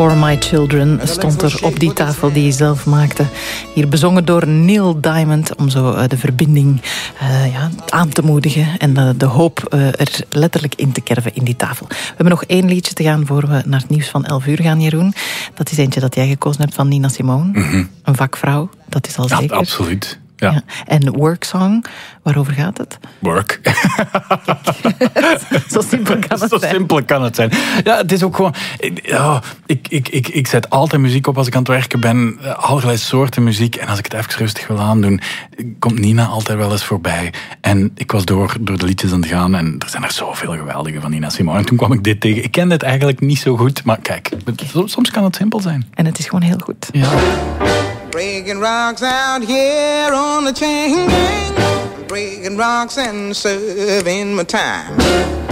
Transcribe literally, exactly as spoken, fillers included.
For My Children stond er op die tafel die hij zelf maakte. Hier bezongen door Neil Diamond om zo uh, de verbinding uh, ja, aan te moedigen en uh, de hoop uh, er letterlijk in te kerven in die tafel. We hebben nog één liedje te gaan voor we naar het nieuws van elf uur gaan, Jeroen. Dat is eentje dat jij gekozen hebt van Nina Simone. Mm-hmm. Een vakvrouw, dat is al zeker. Ja, absoluut. Ja. Ja. En Worksong, waarover gaat het? Work. Zo simpel kan het Zo zijn. simpel kan het zijn. Ja, het is ook gewoon... Ja, ik, ik, ik, ik zet altijd muziek op als ik aan het werken ben. Allerlei soorten muziek. En als ik het even rustig wil aandoen, komt Nina altijd wel eens voorbij. En ik was door, door de liedjes aan het gaan. En er zijn er zoveel geweldige van Nina Simone. En toen kwam ik dit tegen. Ik kende het eigenlijk niet zo goed. Maar kijk, soms kan het simpel zijn. En het is gewoon heel goed. Ja. Breaking rocks out here on the chain gang. Breaking rocks and serving my time.